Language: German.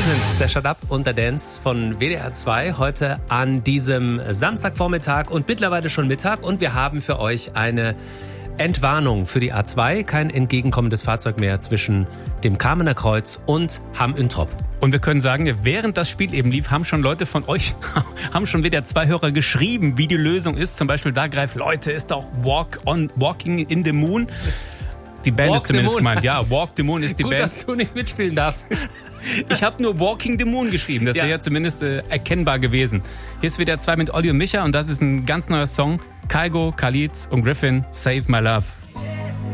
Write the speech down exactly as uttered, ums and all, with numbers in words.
Wir sind's, der Shut Up und der Dance von W D R zwei, heute an diesem Samstagvormittag und mittlerweile schon Mittag. Und wir haben für euch eine Entwarnung für die A zwei. Kein entgegenkommendes Fahrzeug mehr zwischen dem Kamener Kreuz und Hamm-Üntrop. Und wir können sagen, während das Spiel eben lief, haben schon Leute von euch, haben schon W D R zwei Hörer geschrieben, wie die Lösung ist. Zum Beispiel da greift Leute, ist auch Walk on, Walking in the Moon. Die Band Walk ist zumindest the Moon. gemeint. Ja, Walk the Moon ist die Gut, Band. dass du nicht mitspielen darfst. Ich habe nur Walking the Moon geschrieben. Das Ja. wäre ja zumindest äh, erkennbar gewesen. Hier ist W D R zwei mit Olli und Micha und das ist ein ganz neuer Song. Kygo, Khalid und Griffin, Save My Love.